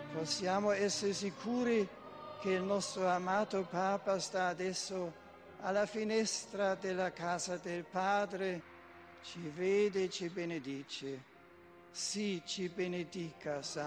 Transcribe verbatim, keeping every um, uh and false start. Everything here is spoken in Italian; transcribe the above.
Possiamo essere sicuri che il nostro amato Papa sta adesso alla finestra della casa del Padre, ci vede e ci benedice. Sì, ci benedica, Santo